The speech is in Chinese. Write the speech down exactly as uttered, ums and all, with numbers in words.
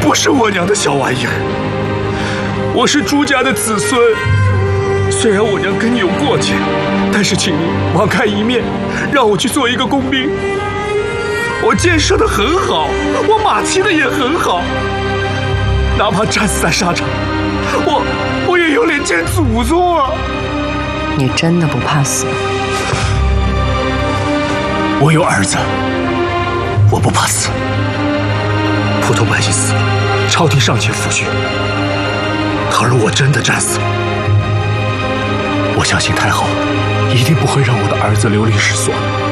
不是我娘的小玩意儿，我是朱家的子孙。虽然我娘跟你有过节，但是请你网开一面，让我去做一个工兵。我建设的很好，我马骑的也很好，哪怕战死在沙场，我我也有脸见祖宗啊！ 你真的不怕死？ 我有儿子，我不怕死。普通百姓死了，朝廷尚且抚恤。倘若我真的战死了，我相信太后一定不会让我的儿子流离失所的。